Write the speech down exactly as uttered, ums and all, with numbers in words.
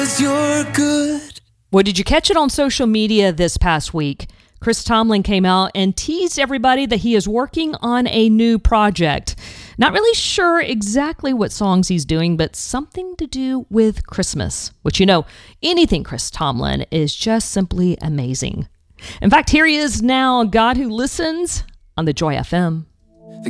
You're good. Well, did you catch it on social media this past week? Chris Tomlin came out and teased everybody that he is working on a new project. Not really sure exactly what songs he's doing, but something to do with Christmas, which, you know, anything Chris Tomlin is just simply amazing. In fact, here he is now, God Who Listens on the Joy F M.